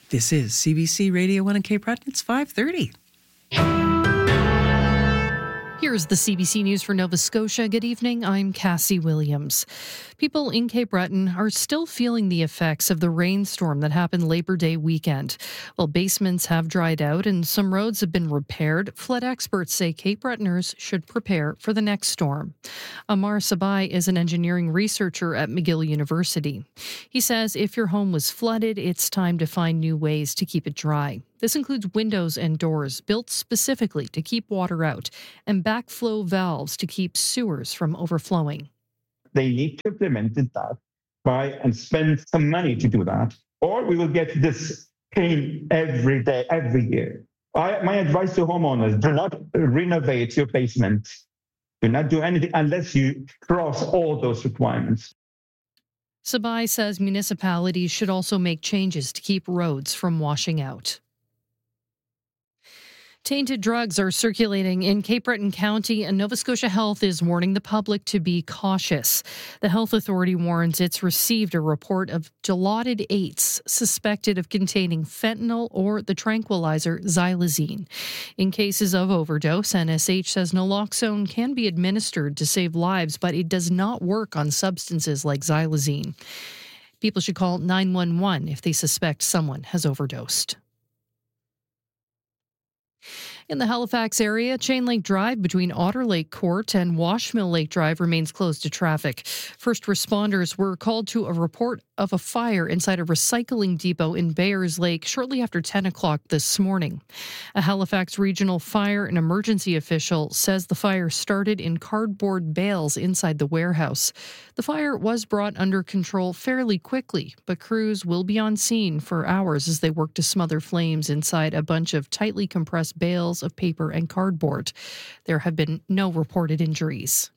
This is CBC Radio 1 in Cape Breton. It's 5:30. Here's the CBC News for Nova Scotia. Good evening, I'm Cassie Williams. People in Cape Breton are still feeling the effects of the rainstorm that happened Labor Day weekend. While basements have dried out and some roads have been repaired, flood experts say Cape Bretoners should prepare for the next storm. Amar Sabai is an engineering researcher at McGill University. He says if your home was flooded, it's time to find new ways to keep it dry. This includes windows and doors built specifically to keep water out and backflow valves to keep sewers from overflowing. They need to implement that and spend some money to do that, or we will get this pain every day, every year. My advice to homeowners, do not renovate your basement. Do not do anything unless you cross all those requirements. Sabai says municipalities should also make changes to keep roads from washing out. Tainted drugs are circulating in Cape Breton County, and Nova Scotia Health is warning the public to be cautious. The health authority warns it's received a report of Dilaudid 8s suspected of containing fentanyl or the tranquilizer xylazine. In cases of overdose, NSH says naloxone can be administered to save lives, but it does not work on substances like xylazine. People should call 911 if they suspect someone has overdosed. In the Halifax area, Chain Lake Drive between Otter Lake Court and Washmill Lake Drive remains closed to traffic. First responders were called to a report of a fire inside a recycling depot in Bayers Lake shortly after 10 o'clock this morning. A Halifax Regional Fire and Emergency official says the fire started in cardboard bales inside the warehouse. The fire was brought under control fairly quickly, but crews will be on scene for hours as they work to smother flames inside a bunch of tightly compressed bales of paper and cardboard. There have been no reported injuries.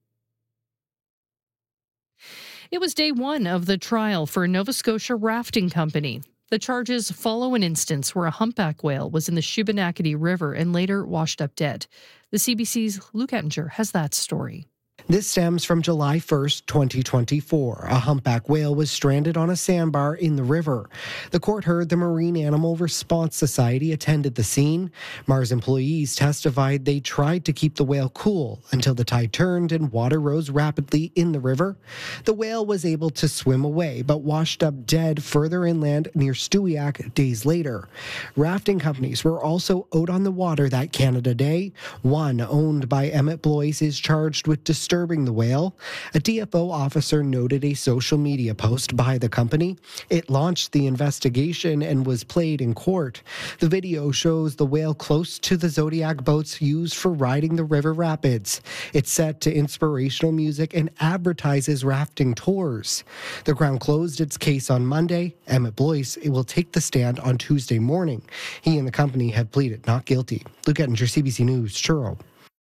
It was day one of the trial for a Nova Scotia rafting company. The charges follow an instance where a humpback whale was in the Shubenacadie River and later washed up dead. The CBC's Luke Ettinger has that story. This stems from July 1st, 2024. A humpback whale was stranded on a sandbar in the river. The court heard the Marine Animal Response Society attended the scene. MARS employees testified they tried to keep the whale cool until the tide turned and water rose rapidly in the river. The whale was able to swim away, but washed up dead further inland near Stewiacke days later. Rafting companies were also out on the water that Canada Day. One, owned by Emmett Blois, is charged with disturbing the whale. A DFO officer noted a social media post by the company. It launched the investigation and was played in court. The video shows the whale close to the Zodiac boats used for riding the river rapids. It's set to inspirational music and advertises rafting tours. The Crown closed its case on Monday. Emmett Blois will take the stand on Tuesday morning. He and the company have pleaded not guilty. Luke Ettinger, CBC News, Truro.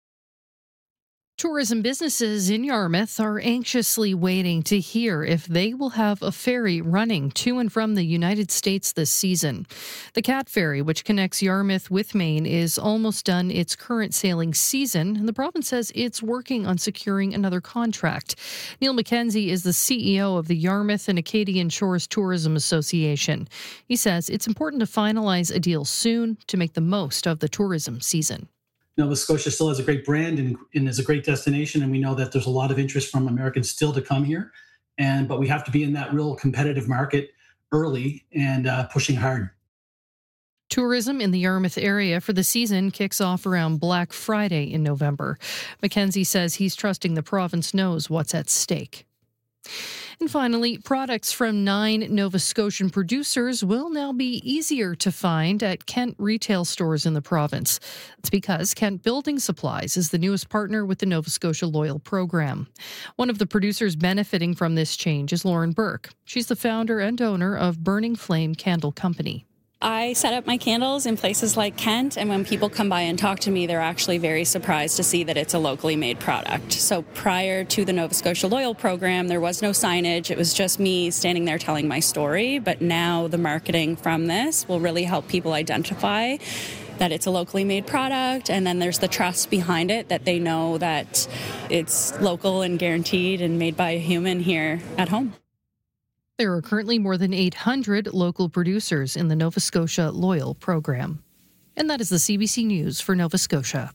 Tourism businesses in Yarmouth are anxiously waiting to hear if they will have a ferry running to and from the United States this season. The Cat Ferry, which connects Yarmouth with Maine, is almost done its current sailing season, and the province says it's working on securing another contract. Neil McKenzie is the CEO of the Yarmouth and Acadian Shores Tourism Association. He says it's important to finalize a deal soon to make the most of the tourism season. Nova Scotia still has a great brand and is a great destination, and we know that there's a lot of interest from Americans still to come here. But we have to be in that real competitive market early and pushing hard. Tourism in the Yarmouth area for the season kicks off around Black Friday in November. McKenzie says he's trusting the province knows what's at stake. And finally, products from 9 Nova Scotian producers will now be easier to find at Kent retail stores in the province. It's because Kent Building Supplies is the newest partner with the Nova Scotia Loyal program. One of the producers benefiting from this change is Lauren Burke. She's the founder and owner of Burning Flame Candle Company. I set up my candles in places like Kent, and when people come by and talk to me, they're actually very surprised to see that it's a locally made product. So prior to the Nova Scotia Loyal program, there was no signage. It was just me standing there telling my story. But now the marketing from this will really help people identify that it's a locally made product, and then there's the trust behind it, that they know that it's local and guaranteed and made by a human here at home. There are currently more than 800 local producers in the Nova Scotia Loyal program. And that is the CBC News for Nova Scotia.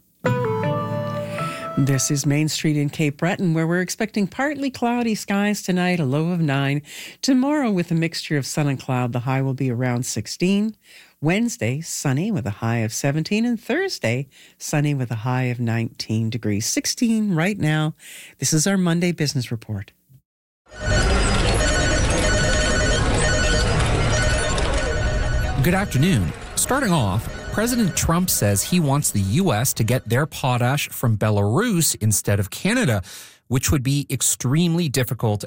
This is Main Street in Cape Breton, where we're expecting partly cloudy skies tonight, a low of 9. Tomorrow, with a mixture of sun and cloud, the high will be around 16. Wednesday, sunny with a high of 17. And Thursday, sunny with a high of 19 degrees. 16 right now. This is our Monday Business Report. Good afternoon. Starting off, President Trump says he wants the U.S. to get their potash from Belarus instead of Canada, which would be extremely difficult